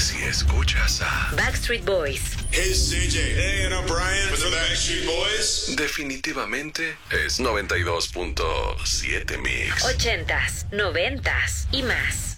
si escuchas a Backstreet Boys. Hey, CJ. Hey, and I'm Brian. With the Backstreet Boys. definitivamente es 92.7 Mix. 80s, 90s y más.